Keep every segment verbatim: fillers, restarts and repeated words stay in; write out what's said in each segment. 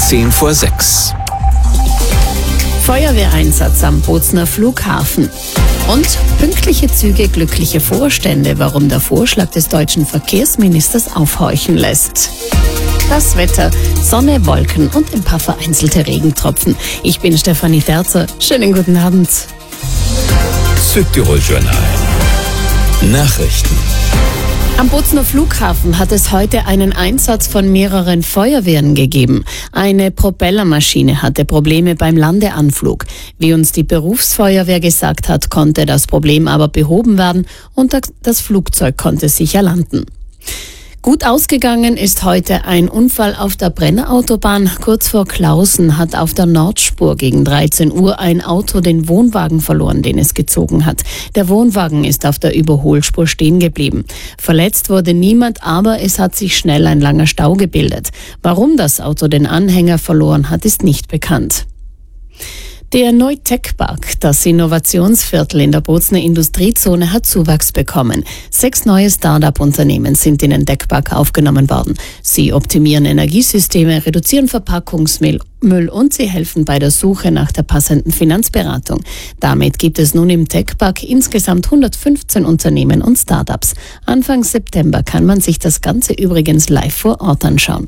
zehn vor sechs. Feuerwehreinsatz am Bozner Flughafen. Und pünktliche Züge, glückliche Vorstände, warum der Vorschlag des deutschen Verkehrsministers aufhorchen lässt. Das Wetter, Sonne, Wolken und ein paar vereinzelte Regentropfen. Ich bin Stefanie Terzer. Schönen guten Abend. Südtirol-Journal. Nachrichten. Am Bozner Flughafen hat es heute einen Einsatz von mehreren Feuerwehren gegeben. Eine Propellermaschine hatte Probleme beim Landeanflug. Wie uns die Berufsfeuerwehr gesagt hat, konnte das Problem aber behoben werden und das Flugzeug konnte sicher landen. Gut ausgegangen ist heute ein Unfall auf der Brennerautobahn. Kurz vor Klausen hat auf der Nordspur gegen dreizehn Uhr ein Auto den Wohnwagen verloren, den es gezogen hat. Der Wohnwagen ist auf der Überholspur stehen geblieben. Verletzt wurde niemand, aber es hat sich schnell ein langer Stau gebildet. Warum das Auto den Anhänger verloren hat, ist nicht bekannt. Der Neutech-Park, das Innovationsviertel in der Bozner Industriezone, hat Zuwachs bekommen. Sechs neue Start-up-Unternehmen sind in den Tech-Park aufgenommen worden. Sie optimieren Energiesysteme, reduzieren Verpackungsmüll und sie helfen bei der Suche nach der passenden Finanzberatung. Damit gibt es nun im Tech-Park insgesamt hundertfünfzehn Unternehmen und Start-ups. Anfang September kann man sich das Ganze übrigens live vor Ort anschauen.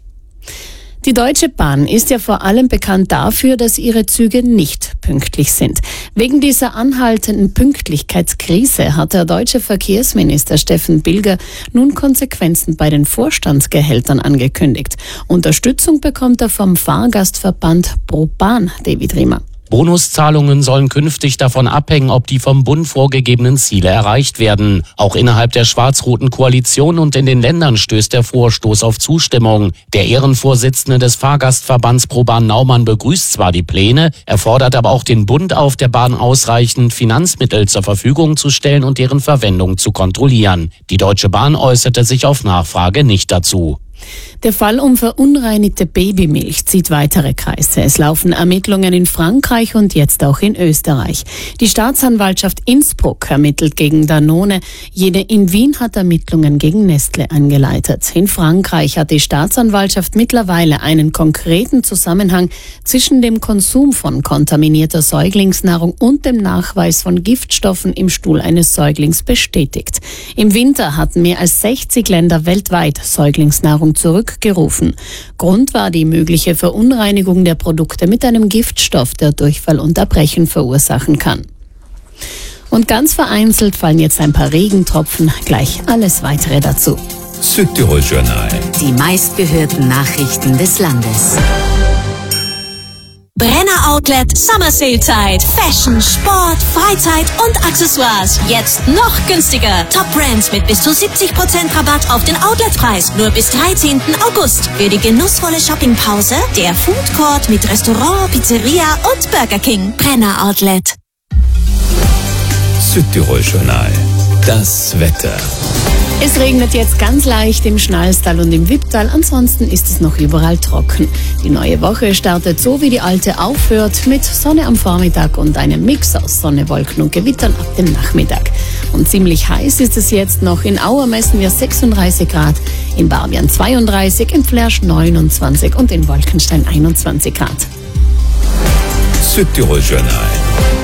Die Deutsche Bahn ist ja vor allem bekannt dafür, dass ihre Züge nicht pünktlich sind. Wegen dieser anhaltenden Pünktlichkeitskrise hat der deutsche Verkehrsminister Steffen Bilger nun Konsequenzen bei den Vorstandsgehältern angekündigt. Unterstützung bekommt er vom Fahrgastverband ProBahn, David Riemer. Bonuszahlungen sollen künftig davon abhängen, ob die vom Bund vorgegebenen Ziele erreicht werden. Auch innerhalb der schwarz-roten Koalition und in den Ländern stößt der Vorstoß auf Zustimmung. Der Ehrenvorsitzende des Fahrgastverbands ProBahn Naumann begrüßt zwar die Pläne, er fordert aber auch den Bund auf, der Bahn ausreichend Finanzmittel zur Verfügung zu stellen und deren Verwendung zu kontrollieren. Die Deutsche Bahn äußerte sich auf Nachfrage nicht dazu. Der Fall um verunreinigte Babymilch zieht weitere Kreise. Es laufen Ermittlungen in Frankreich und jetzt auch in Österreich. Die Staatsanwaltschaft Innsbruck ermittelt gegen Danone. Jene in Wien hat Ermittlungen gegen Nestle eingeleitet. In Frankreich hat die Staatsanwaltschaft mittlerweile einen konkreten Zusammenhang zwischen dem Konsum von kontaminierter Säuglingsnahrung und dem Nachweis von Giftstoffen im Stuhl eines Säuglings bestätigt. Im Winter hatten mehr als sechzig Länder weltweit Säuglingsnahrung zurückgerufen. Grund war die mögliche Verunreinigung der Produkte mit einem Giftstoff, der Durchfall und Erbrechen verursachen kann. Und ganz vereinzelt fallen jetzt ein paar Regentropfen, gleich alles weitere dazu. Südtirol-Journal. Die meistgehörten Nachrichten des Landes. Brenner Outlet Summer Sale Zeit. Fashion, Sport, Freizeit und Accessoires. Jetzt noch günstiger. Top Brands mit bis zu siebzig Prozent Rabatt auf den Outletpreis. Nur bis dreizehnten August. Für die genussvolle Shoppingpause der Food Court mit Restaurant, Pizzeria und Burger King. Brenner Outlet. Südtirol-Journal. Das Wetter. Es regnet jetzt ganz leicht im Schnalstal und im Wipptal, ansonsten ist es noch überall trocken. Die neue Woche startet so, wie die alte aufhört, mit Sonne am Vormittag und einem Mix aus Sonne, Wolken und Gewittern ab dem Nachmittag. Und ziemlich heiß ist es jetzt noch. In Auer messen wir sechsunddreißig Grad, in Barbian zweiunddreißig, in Flersch neunundzwanzig und in Wolkenstein einundzwanzig Grad. Südtirol-Journal.